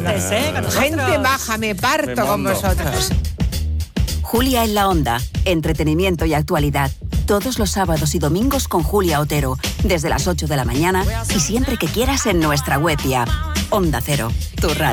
chistes, con nosotros. Gente baja, me parto con vosotros. Julia en la Onda, entretenimiento y actualidad. Todos los sábados y domingos con Julia Otero, desde las 8 de la mañana y siempre que quieras en nuestra web y app. Onda Cero, tu radio.